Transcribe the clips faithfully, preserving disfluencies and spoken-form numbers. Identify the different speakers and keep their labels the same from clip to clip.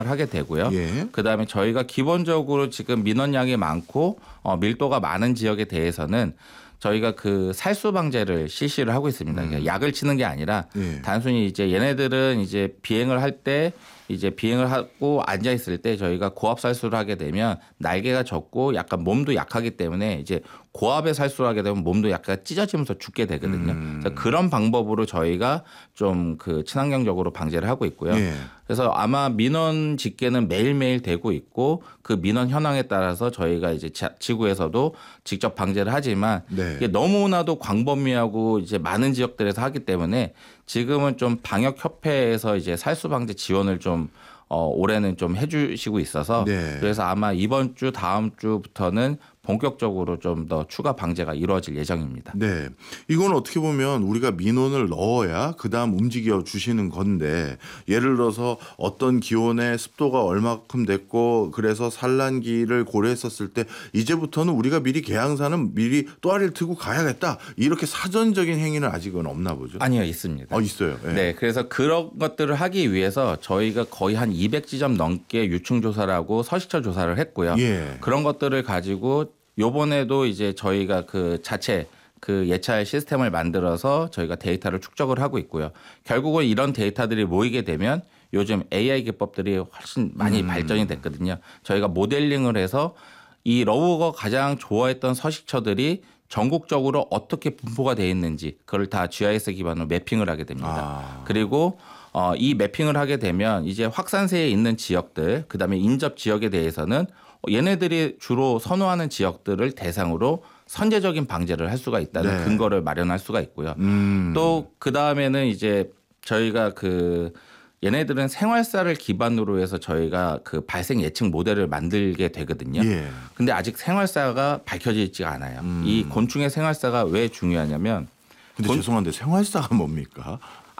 Speaker 1: 하게 되고요.
Speaker 2: 예.
Speaker 1: 그다음에 저희가 기본적으로 지금 민원량이 많고 어, 밀도가 많은 지역에 대해서는 저희가 그 살수 방제를 실시를 하고 있습니다. 음. 약을 치는 게 아니라 예. 단순히 이제 얘네들은 이제 비행을 할 때 이제 비행을 하고 앉아 있을 때 저희가 고압 살수를 하게 되면 날개가 젖고 약간 몸도 약하기 때문에 이제 고압의 살수를 하게 되면 몸도 약간 찢어지면서 죽게 되거든요.
Speaker 2: 음.
Speaker 1: 그래서 그런 방법으로 저희가 좀 그 친환경적으로 방제를 하고 있고요. 예. 그래서 아마 민원 집계는 매일매일 되고 있고 그 민원 현황에 따라서 저희가 이제 지구에서도 직접 방제를 하지만 네. 이게 너무나도 광범위하고 이제 많은 지역들에서 하기 때문에 지금은 좀 방역협회에서 이제 살수 방제 지원을 좀 어, 올해는 좀 해주시고 있어서 네. 그래서 아마 이번 주 다음 주부터는 본격적으로 좀 더 추가 방제가 이루어질 예정입니다.
Speaker 2: 네, 이건 어떻게 보면 우리가 민원을 넣어야 그다음 움직여 주시는 건데 예를 들어서 어떤 기온에 습도가 얼마큼 됐고 그래서 산란기를 고려했었을 때 이제부터는 우리가 미리 계양사는 미리 또아리를 트고 가야겠다 이렇게 사전적인 행위는 아직은 없나 보죠?
Speaker 1: 아니요, 있습니다.
Speaker 2: 어, 있어요. 네.
Speaker 1: 네, 그래서 그런 것들을 하기 위해서 저희가 거의 한 이백 지점 넘게 유충 조사라고 서식처 조사를 했고요. 예. 그런 것들을 가지고 요번에도 이제 저희가 그 자체 그 예찰 시스템을 만들어서 저희가 데이터를 축적을 하고 있고요. 결국은 이런 데이터들이 모이게 되면 요즘 에이아이 기법들이 훨씬 많이 음. 발전이 됐거든요. 저희가 모델링을 해서 이 러브버거가 가장 좋아했던 서식처들이 전국적으로 어떻게 분포가 되어 있는지 그걸 다 지아이에스 기반으로 매핑을 하게 됩니다. 아. 그리고 어, 이 매핑을 하게 되면 이제 확산세에 있는 지역들 그다음에 인접 지역에 대해서는 얘네들이 주로 선호하는 지역들을 대상으로 선제적인 방제를 할 수가 있다는 네. 근거를 마련할 수가 있고요. 음. 또 그다음에는 이제 저희가 그 얘네들은 생활사를 기반으로 해서 저희가 그 발생 예측 모델을 만들게 되거든요. 예. 근데 아직 생활사가 밝혀지지가 않아요. 음. 이 곤충의 생활사가 왜 중요하냐면
Speaker 2: 근데
Speaker 1: 곤...
Speaker 2: 죄송한데 생활사가 뭡니까?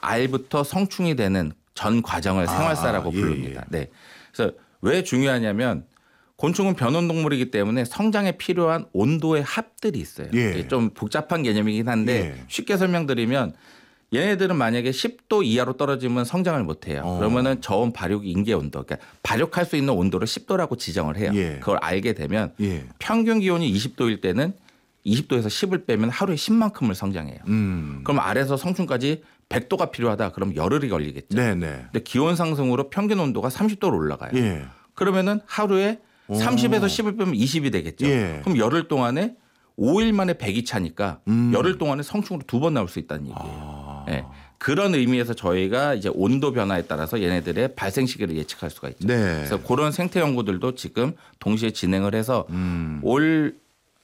Speaker 1: 알부터 성충이 되는 전 과정을 생활사라고 아, 부릅니다. 예, 예. 네. 그래서 왜 중요하냐면 곤충은 변온동물이기 때문에 성장에 필요한 온도의 합들이 있어요. 예. 좀 복잡한 개념이긴 한데 예. 쉽게 설명드리면 얘네들은 만약에 십 도 이하로 떨어지면 성장을 못해요. 어. 그러면은 저온 발육 인계 온도, 그러니까 발육할 수 있는 온도를 십 도라고 지정을 해요. 예. 그걸 알게 되면 예. 평균 기온이 이십 도일 때는 이십 도에서 십을 빼면 하루에 십만큼을 성장해요. 음. 그럼 아래에서 성충까지 백 도가 필요하다. 그럼 열흘이 걸리겠죠. 네네. 근데 기온 상승으로 평균 온도가 삼십 도로 올라가요. 예. 그러면은 하루에 오. 삼십에서 십을 빼면 이십이 되겠죠. 예. 그럼 열흘 동안에 오 일 만에 백이 차니까 음. 열흘 동안에 성충으로 두 번 나올 수 있다는 얘기예요. 아. 네. 그런 의미에서 저희가 이제 온도 변화에 따라서 얘네들의 발생 시기를 예측할 수가 있죠. 네. 그래서 그런 생태 연구들도 지금 동시에 진행을 해서 음. 올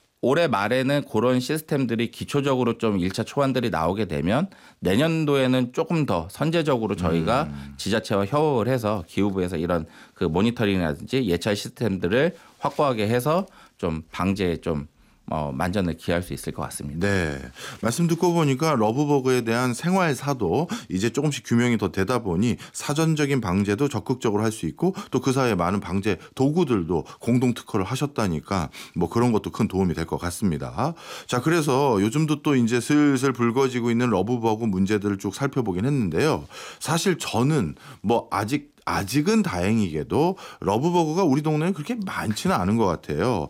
Speaker 1: 올해 말에는 그런 시스템들이 기초적으로 좀 일 차 초안들이 나오게 되면 내년도에는 조금 더 선제적으로 저희가 음. 지자체와 협업을 해서 기후부에서 이런 그 모니터링이라든지 예찰 시스템들을 확고하게 해서 좀 방제에 좀 어, 만전을 기할 수 있을 것 같습니다.
Speaker 2: 네, 말씀 듣고 보니까 러브버그에 대한 생활사도 이제 조금씩 규명이 더 되다 보니 사전적인 방제도 적극적으로 할 수 있고 또 그 사이에 많은 방제 도구들도 공동 특허를 하셨다니까 뭐 그런 것도 큰 도움이 될 것 같습니다. 자, 그래서 요즘도 또 이제 슬슬 불거지고 있는 러브버그 문제들을 쭉 살펴보긴 했는데요. 사실 저는 뭐 아직 아직은 다행히게도 러브버그가 우리 동네에 그렇게 많지는 않은 것 같아요.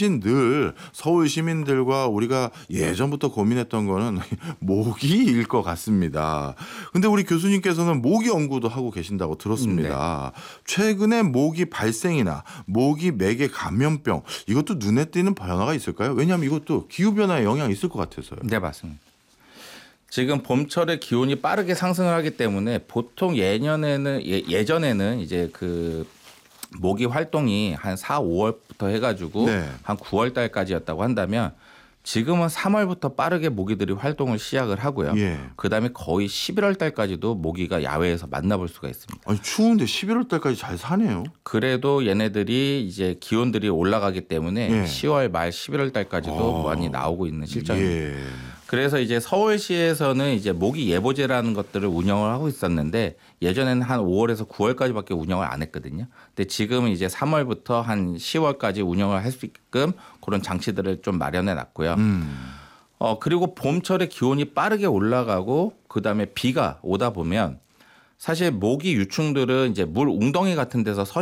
Speaker 2: 대신 늘 서울 시민들과 우리가 예전부터 고민했던 거는 모기일 것 같습니다. 근데 우리 교수님께서는 모기 연구도 하고 계신다고 들었습니다. 네. 최근에 모기 발생이나 모기 매개 감염병 이것도 눈에 띄는 변화가 있을까요? 왜냐하면 이것도 기후변화에 영향이 있을 것 같아서요.
Speaker 1: 네, 맞습니다. 지금 봄철에 기온이 빠르게 상승을 하기 때문에 보통 예년에는 예, 예전에는 이제 그 모기 활동이 한 사, 오월부터 해가지고 네. 한 구월 달까지였다고 한다면 지금은 삼월부터 빠르게 모기들이 활동을 시작을 하고요. 예. 그다음에 거의 십일월 달까지도 모기가 야외에서 만나볼 수가 있습니다.
Speaker 2: 아니 추운데 십일월 달까지 잘 사네요.
Speaker 1: 그래도 얘네들이 이제 기온들이 올라가기 때문에 예. 시월 말 십일월 달까지도 어. 많이 나오고 있는 실정입니다. 예. 그래서 이제 서울시에서는 이제 모기 예보제라는 것들을 운영을 하고 있었는데 예전에는 한 오월에서 구월까지밖에 운영을 안 했거든요. 근데 지금은 이제 삼월부터 한 시월까지 운영을 할 수 있게끔 그런 장치들을 좀 마련해 놨고요. 음. 어, 그리고 봄철에 기온이 빠르게 올라가고 그다음에 비가 오다 보면 사실 모기 유충들은 이제 물 웅덩이 같은 데서